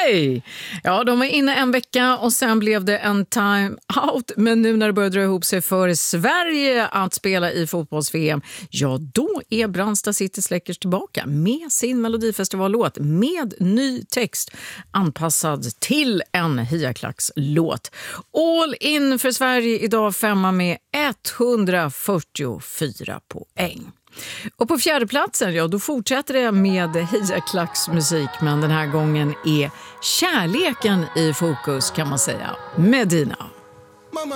Hej! Ja, de var inne en vecka och sen blev det en time out. Men nu när det börjar dra ihop sig för Sverige att spela i fotbolls-VM, ja då är Brandsta City Släckers tillbaka med sin Melodifestivallåt med ny text anpassad till en Hiaklax-låt. All in för Sverige idag, 5 med 144 poäng. Och på fjärde platsen, ja då fortsätter det med Hiaklax-musik, men den här gången är kärleken i fokus kan man säga. Medina.